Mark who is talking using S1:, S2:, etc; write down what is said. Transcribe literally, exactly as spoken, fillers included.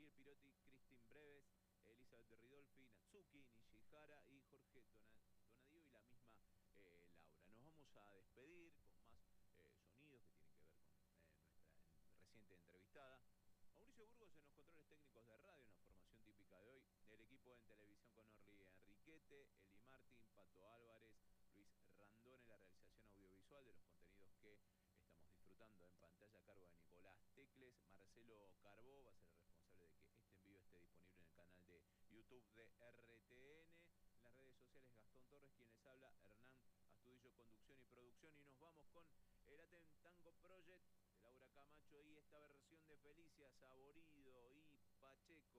S1: Daniel Pirotti, Cristín Breves, Elizabeth Ridolfi, Natsuki, Nishihara y Jorge Dona, Donadío y la misma eh, Laura. Nos vamos a despedir con más eh, sonidos que tienen que ver con eh, nuestra en, reciente entrevistada. Mauricio Burgos en los controles técnicos de radio, en la formación típica de hoy. El equipo en televisión con Orly Enriquete, Eli Martín, Pato Álvarez, Luis Randón en la realización audiovisual de los contenidos que estamos disfrutando en pantalla a cargo de Nicolás Tecles. Marcelo Carbó va a ser el responsable de que este envío esté disponible en el canal de YouTube de R T N. En las redes sociales Gastón Torres, quien les habla, Hernán Astudillo, conducción y producción. Y nos vamos con el Aten Tango Project de Laura Camacho y esta versión de Felicia Saborido y Pacheco.